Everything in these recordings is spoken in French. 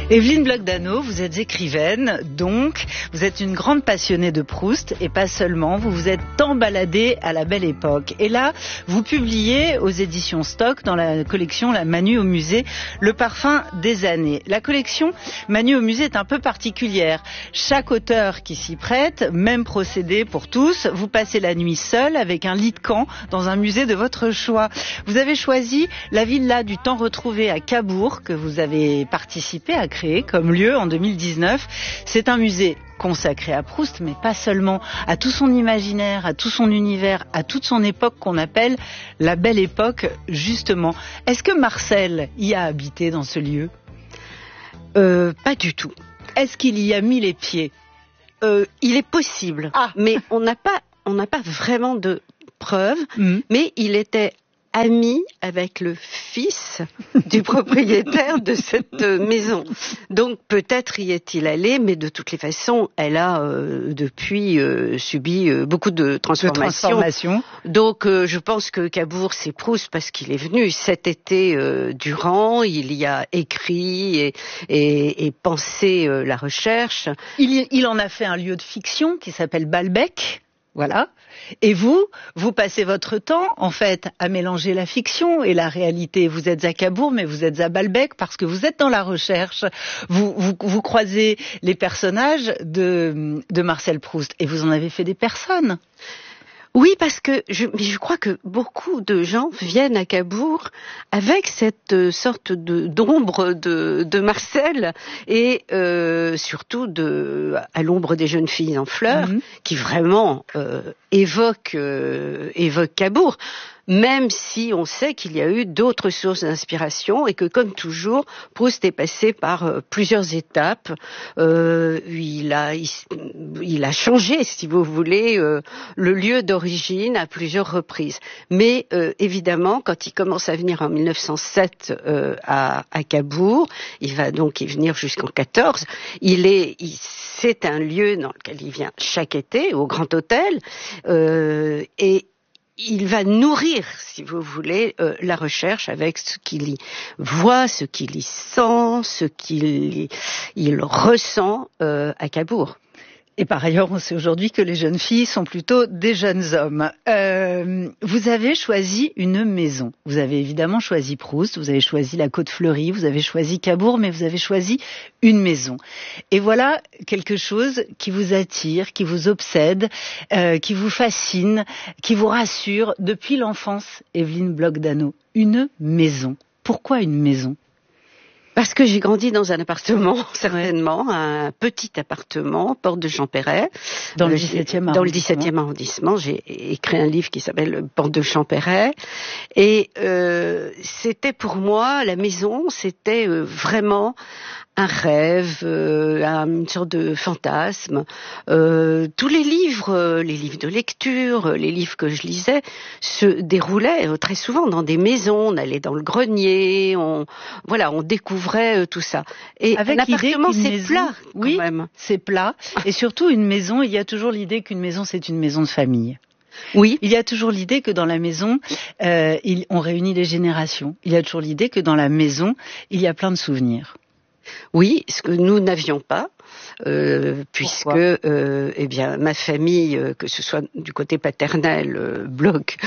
Evelyne Bloch-Dano, vous êtes écrivaine, donc vous êtes une grande passionnée de Proust et pas seulement, vous vous êtes tant baladée à la Belle Époque. Et là, vous publiez aux éditions Stock dans la collection La Manu au musée, Le parfum des années. La collection Manu au musée est un peu particulière. Chaque auteur qui s'y prête, même procédé pour tous, vous passez la nuit seul avec un lit de camp dans un musée de votre choix. Vous avez choisi la villa du temps retrouvé à Cabourg que vous avez participé à créé comme lieu en 2019. C'est un musée consacré à Proust, mais pas seulement, à tout son imaginaire, à tout son univers, à toute son époque qu'on appelle la Belle Époque, justement. Est-ce que Marcel y a habité dans ce lieu ? Pas du tout. Est-ce qu'il y a mis les pieds ? Il est possible, mais on n'a pas vraiment de preuves, mais il était ami avec le fils du propriétaire de cette maison. Donc peut-être y est-il allé, mais de toutes les façons, elle a depuis subi beaucoup de transformations. Donc je pense que Cabourg, c'est Proust parce qu'il est venu cet été durant, il y a écrit et pensé la recherche. Il en a fait un lieu de fiction qui s'appelle Balbec. Voilà. Et vous passez votre temps, en fait, à mélanger la fiction et la réalité. Vous êtes à Cabourg, mais vous êtes à Balbec parce que vous êtes dans la recherche. Vous croisez les personnages de Marcel Proust et vous en avez fait des personnes. Oui, parce que je crois que beaucoup de gens viennent à Cabourg avec cette sorte d'ombre de Marcel et surtout à l'ombre des jeunes filles en fleurs qui vraiment évoque Cabourg. Même si on sait qu'il y a eu d'autres sources d'inspiration et que, comme toujours, Proust est passé par plusieurs étapes. Il a changé, si vous voulez, le lieu d'origine à plusieurs reprises. Mais évidemment, quand il commence à venir en 1907 à Cabourg, il va donc y venir jusqu'en 14. C'est un lieu dans lequel il vient chaque été, au Grand Hôtel, et il va nourrir, si vous voulez, la recherche avec ce qu'il y voit, ce qu'il y sent, ce qu'il ressent à Cabourg. Et par ailleurs, on sait aujourd'hui que les jeunes filles sont plutôt des jeunes hommes. Vous avez choisi une maison. Vous avez évidemment choisi Proust, vous avez choisi la Côte Fleurie, vous avez choisi Cabourg, mais vous avez choisi une maison. Et voilà quelque chose qui vous attire, qui vous obsède, qui vous fascine, qui vous rassure depuis l'enfance, Evelyne Bloch-Dano. Une maison. Pourquoi une maison ? Parce que j'ai grandi dans un appartement, certainement, un petit appartement, porte de Champéret. Dans le 17e arrondissement. Dans le 17e arrondissement. J'ai écrit un livre qui s'appelle Porte de Champéret. Et c'était pour moi, la maison, c'était vraiment un rêve, une sorte de fantasme. Tous les livres de lecture, les livres que je lisais, se déroulaient très souvent dans des maisons. On allait dans le grenier, on découvrait tout ça. Et avec un appartement, c'est plat, quand même. C'est plat. Et surtout, une maison, il y a toujours l'idée qu'une maison, c'est une maison de famille. Oui. Il y a toujours l'idée que dans la maison, on réunit les générations. Il y a toujours l'idée que dans la maison, il y a plein de souvenirs. Oui, ce que nous n'avions pas, puisque ma famille, que ce soit du côté paternel, Bloch,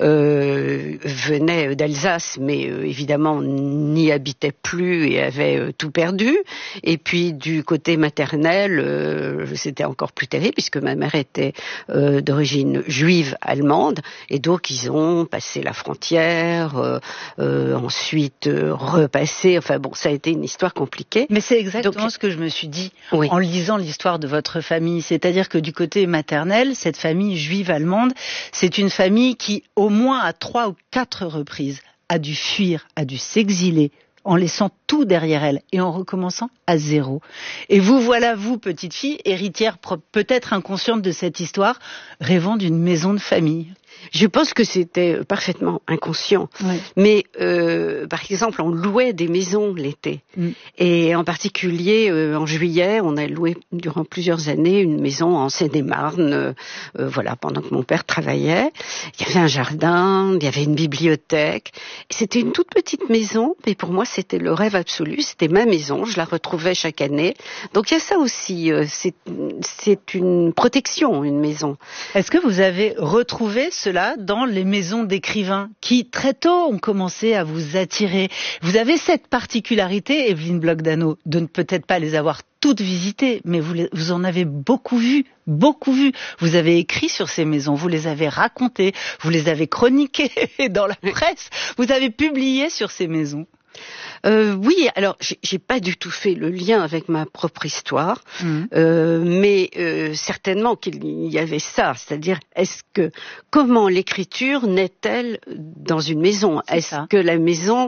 venait d'Alsace, mais évidemment n'y habitait plus et avait tout perdu. Et puis du côté maternel, c'était encore plus terrible, puisque ma mère était d'origine juive allemande, et donc ils ont passé la frontière, ensuite repassé. Enfin bon, ça a été une histoire compliquée. Mais c'est exactement ce que je me suis dit en lisant l'histoire de votre famille. C'est-à-dire que du côté maternel, cette famille juive allemande, c'est une famille qui, au moins à 3 ou 4 reprises, a dû fuir, a dû s'exiler, en laissant tout derrière elle et en recommençant à zéro. Et vous voilà, vous, petite fille, héritière peut-être inconsciente de cette histoire, rêvant d'une maison de famille. Je pense que c'était parfaitement inconscient. Oui. Mais par exemple, on louait des maisons l'été. Et en particulier, en juillet, on a loué durant plusieurs années une maison en Seine-et-Marne, pendant que mon père travaillait. Il y avait un jardin, il y avait une bibliothèque. C'était une toute petite maison, mais pour moi, c'était le rêve absolue. C'était ma maison, je la retrouvais chaque année. Donc il y a ça aussi, c'est une protection, une maison. Est-ce que vous avez retrouvé cela dans les maisons d'écrivains qui, très tôt, ont commencé à vous attirer? Vous avez cette particularité, Evelyne Bloch-Dano, de ne peut-être pas les avoir toutes visitées, mais vous en avez beaucoup vu, beaucoup vu. Vous avez écrit sur ces maisons, vous les avez racontées, vous les avez chroniquées dans la presse, vous avez publié sur ces maisons. Oui, alors j'ai pas du tout fait le lien avec ma propre histoire, mais certainement qu'il y avait ça, c'est-à-dire comment l'écriture naît-elle dans une maison? Est-ce que la maison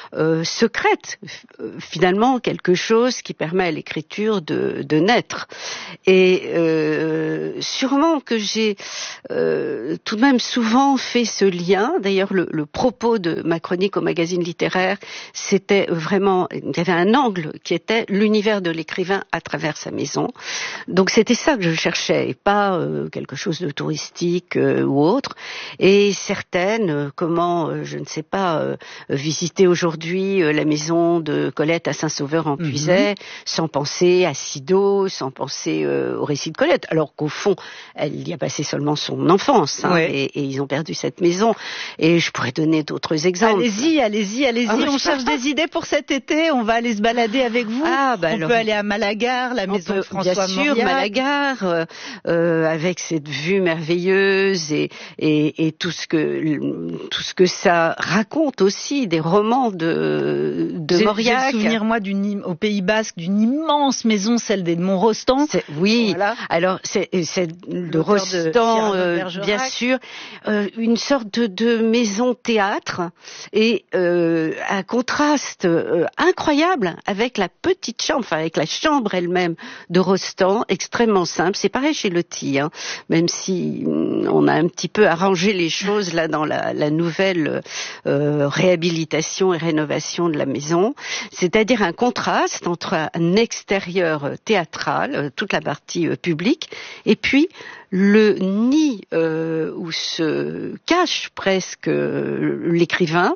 secrète finalement quelque chose qui permet à l'écriture de naître? Et sûrement que j'ai tout de même souvent fait ce lien. D'ailleurs, le propos de ma chronique au magazine littéraire, c'était vraiment, il y avait un angle qui était l'univers de l'écrivain à travers sa maison. Donc c'était ça que je cherchais, et pas quelque chose de touristique ou autre. Et certaines, comment, je ne sais pas, visiter aujourd'hui la maison de Colette à Saint-Sauveur-en-Puisaye, sans penser à Sido, sans penser au récit de Colette, alors qu'au fond, elle y a passé seulement son enfance, hein, et ils ont perdu cette maison. Et je pourrais donner d'autres exemples. Allez-y, on cherche des idées pour cet été, on va aller se balader avec vous. On peut aller à Malagar, la maison de François Mauriac. Bien sûr, Malagar, avec cette vue merveilleuse et tout ce que ça raconte aussi, des romans de Mauriac. J'ai le souvenir, moi, au Pays Basque, d'une immense maison, celle des Monts-Rostand. Oui, voilà. Alors c'est de Rostand, bien sûr, une sorte de maison théâtre, et un contraste incroyable avec la petite chambre, enfin avec la chambre elle-même de Rostand, extrêmement simple. C'est pareil chez Loti, hein, même si on a un petit peu arrangé les choses là dans la nouvelle réhabilitation et rénovation de la maison. C'est-à-dire un contraste entre un extérieur théâtral, toute la partie publique, et puis le nid où se cache presque l'écrivain,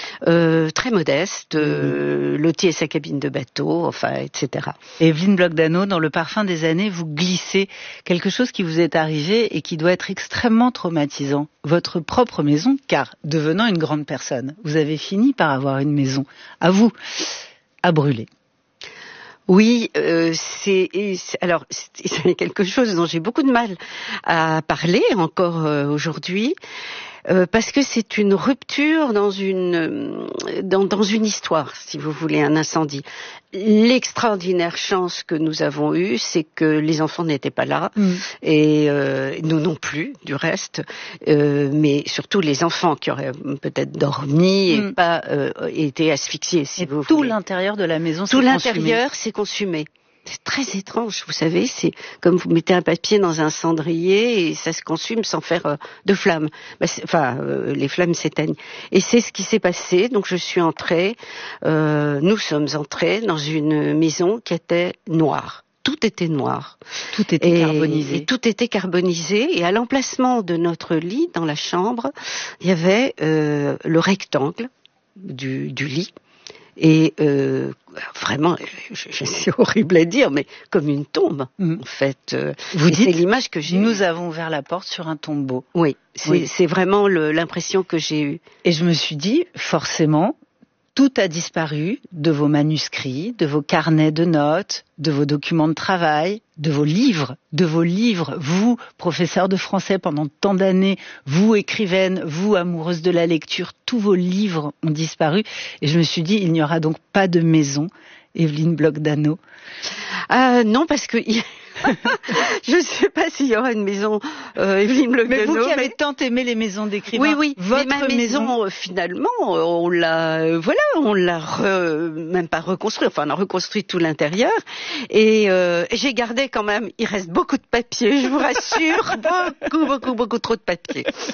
très modeste, Loti et sa cabine de bateau, enfin, etc. Evelyne Bloch-Dano, dans Le Parfum des années, vous glissez quelque chose qui vous est arrivé et qui doit être extrêmement traumatisant. Votre propre maison, car devenant une grande personne, vous avez fini par avoir une maison à vous, à brûler. Oui, c'est quelque chose dont j'ai beaucoup de mal à parler encore aujourd'hui. Parce que c'est une rupture dans une histoire, si vous voulez, un incendie. L'extraordinaire chance que nous avons eue, c'est que les enfants n'étaient pas là, et nous non plus, du reste, mais surtout les enfants qui auraient peut-être dormi et pas été asphyxiés, si vous voulez. Tout l'intérieur de la maison s'est consumé. Tout l'intérieur s'est consumé. C'est très étrange, vous savez, c'est comme vous mettez un papier dans un cendrier et ça se consume sans faire de flammes. Les flammes s'éteignent. Et c'est ce qui s'est passé. Donc je suis entrée, nous sommes entrés dans une maison qui était noire. Tout était noir. Tout était carbonisé. Et tout était carbonisé. Et à l'emplacement de notre lit, dans la chambre, il y avait le rectangle du lit. Et vraiment, c'est horrible à dire, mais comme une tombe, en fait. Vous dites, c'est l'image que j'ai eue. Nous avons ouvert la porte sur un tombeau. Oui, c'est vraiment l'impression que j'ai eue. Et je me suis dit, forcément, tout a disparu de vos manuscrits, de vos carnets de notes, de vos documents de travail, de vos livres. Vous, professeur de français pendant tant d'années, vous, écrivaine, vous, amoureuse de la lecture, tous vos livres ont disparu. Et je me suis dit, il n'y aura donc pas de maison, Evelyne Bloch-Dano. Non, parce que... Je ne sais pas s'il y aura une maison Evelyne Bloch-Dano. Mais vous qui avez tant aimé les maisons d'écrivains, oui, votre ma maison finalement, on l'a même pas reconstruit. Enfin, on a reconstruit tout l'intérieur et j'ai gardé quand même. Il reste beaucoup de papier, je vous rassure, beaucoup trop de papier.